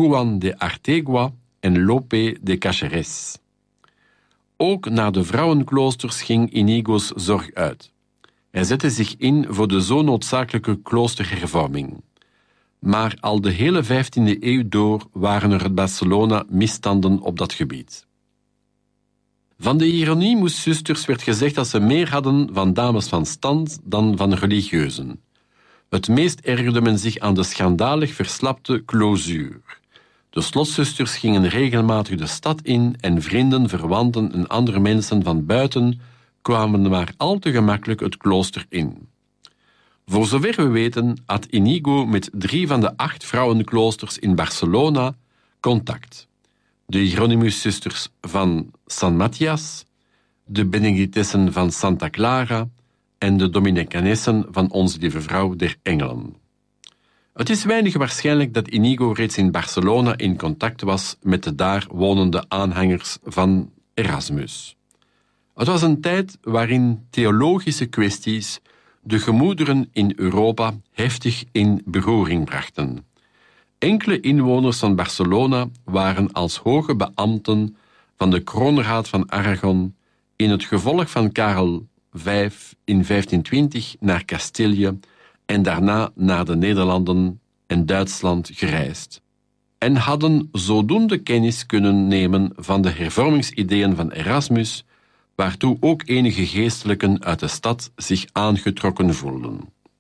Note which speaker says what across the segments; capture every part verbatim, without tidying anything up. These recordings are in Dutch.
Speaker 1: Juan de Artegua en Lope de Caceres. Ook naar de vrouwenkloosters ging Inigo's zorg uit. Hij zette zich in voor de zo noodzakelijke kloosterhervorming. Maar al de hele vijftiende eeuw door waren er in Barcelona misstanden op dat gebied. Van de Hieronymus-zusters werd gezegd dat ze meer hadden van dames van stand dan van religieuzen. Het meest ergerde men zich aan de schandalig verslapte clausure. De slotzusters gingen regelmatig de stad in en vrienden, verwanten en andere mensen van buiten kwamen maar al te gemakkelijk het klooster in. Voor zover we weten had Inigo met drie van de acht vrouwenkloosters in Barcelona contact. De Hieronymus-zusters van San Matthias, de Benedictessen van Santa Clara en de Dominicanessen van Onze Lieve Vrouw der Engelen. Het is weinig waarschijnlijk dat Inigo reeds in Barcelona in contact was met de daar wonende aanhangers van Erasmus. Het was een tijd waarin theologische kwesties de gemoederen in Europa heftig in beroering brachten. Enkele inwoners van Barcelona waren als hoge beambten van de kroonraad van Aragon in het gevolg van Karel vijf in vijftientwintig naar Castilië en daarna naar de Nederlanden en Duitsland gereisd en hadden zodoende kennis kunnen nemen van de hervormingsideeën van Erasmus, waartoe ook enige geestelijken uit de stad zich aangetrokken voelden.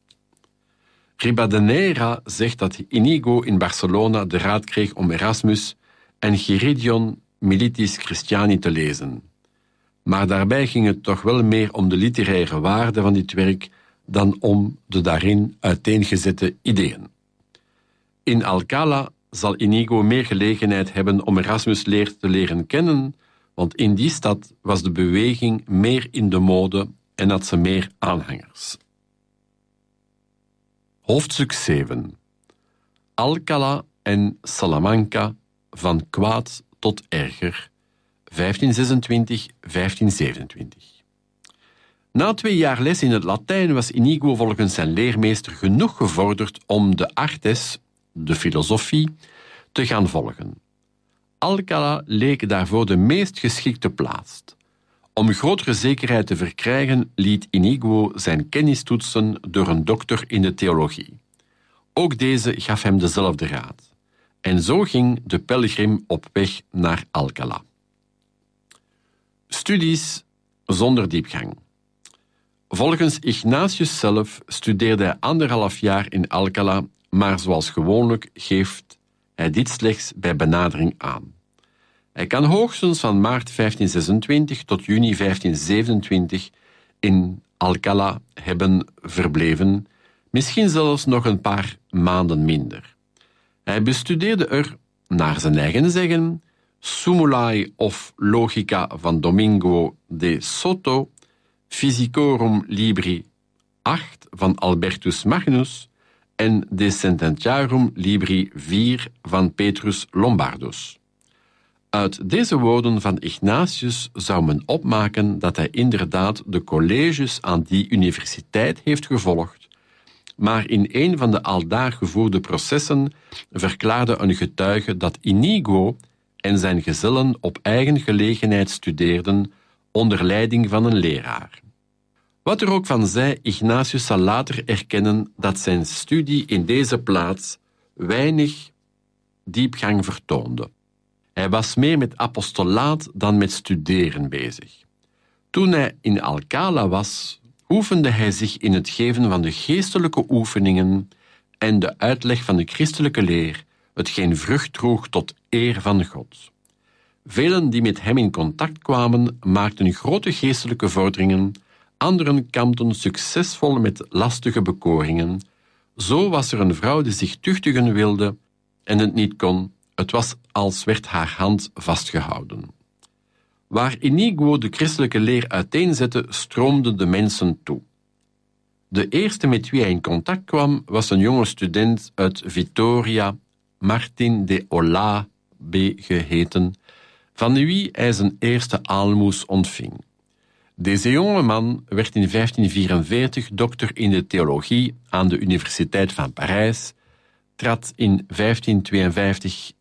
Speaker 1: Ribadeneira zegt dat Inigo in Barcelona de raad kreeg om Erasmus en Chiridion Militis Christiani te lezen. Maar daarbij ging het toch wel meer om de literaire waarde van dit werk dan om de daarin uiteengezette ideeën. In Alcalá zal Inigo meer gelegenheid hebben om Erasmus' leer te leren kennen, want in die stad was de beweging meer in de mode en had ze meer aanhangers. Hoofdstuk zeven. Alcalá en Salamanca, van kwaad tot erger, vijftien zesentwintig tot vijftien zevenentwintig. Na twee jaar les in het Latijn was Inigo volgens zijn leermeester genoeg gevorderd om de artes, de filosofie, te gaan volgen. Alcalá leek daarvoor de meest geschikte plaats. Om grotere zekerheid te verkrijgen liet Inigo zijn kennis toetsen door een dokter in de theologie. Ook deze gaf hem dezelfde raad. En zo ging de pelgrim op weg naar Alcalá. Studies zonder diepgang. Volgens Ignatius zelf studeerde hij anderhalf jaar in Alcalá, maar zoals gewoonlijk geeft hij dit slechts bij benadering aan. Hij kan hoogstens van maart vijftien zesentwintig tot juni vijftien zevenentwintig in Alcalá hebben verbleven, misschien zelfs nog een paar maanden minder. Hij bestudeerde er, naar zijn eigen zeggen, Sumulae of Logica van Domingo de Soto, Physicorum Libri acht van Albertus Magnus en De Sententiarum Libri vier van Petrus Lombardus. Uit deze woorden van Ignatius zou men opmaken dat hij inderdaad de colleges aan die universiteit heeft gevolgd, maar in een van de aldaar gevoerde processen verklaarde een getuige dat Inigo en zijn gezellen op eigen gelegenheid studeerden onder leiding van een leraar. Wat er ook van zij, Ignatius zal later erkennen dat zijn studie in deze plaats weinig diepgang vertoonde. Hij was meer met apostolaat dan met studeren bezig. Toen hij in Alcalá was, oefende hij zich in het geven van de geestelijke oefeningen en de uitleg van de christelijke leer, hetgeen vrucht droeg tot eer van God. Velen die met hem in contact kwamen, maakten grote geestelijke vorderingen, anderen kampten succesvol met lastige bekoringen. Zo was er een vrouw die zich tuchtigen wilde en het niet kon. Het was als werd haar hand vastgehouden. Waar Inigo de christelijke leer uiteenzette, stroomden de mensen toe. De eerste met wie hij in contact kwam was een jonge student uit Vitoria, Martin de Olabe geheten, van wie hij zijn eerste aalmoes ontving. Deze jonge man werd in vijftien vierenveertig dokter in de theologie aan de Universiteit van Parijs, trad in vijftien tweeënvijftig